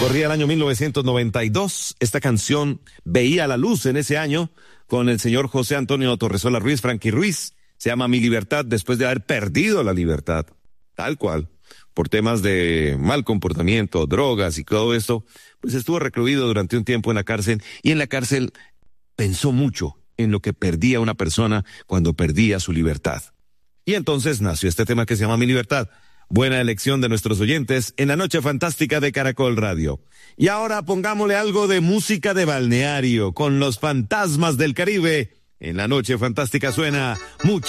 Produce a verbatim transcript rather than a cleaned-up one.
Corría el año mil novecientos noventa y dos. Esta canción veía la luz en ese año con el señor José Antonio Torresola Ruiz, Frankie Ruiz. Se llama Mi Libertad, después de haber perdido la libertad, tal cual, por temas de mal comportamiento, drogas y todo esto. Pues estuvo recluido durante un tiempo en la cárcel, y en la cárcel pensó mucho en lo que perdía una persona cuando perdía su libertad. Y entonces nació este tema que se llama Mi Libertad. Buena elección de nuestros oyentes en la noche fantástica de Caracol Radio. Y ahora pongámosle algo de música de balneario con los fantasmas del Caribe. En la noche fantástica suena mucha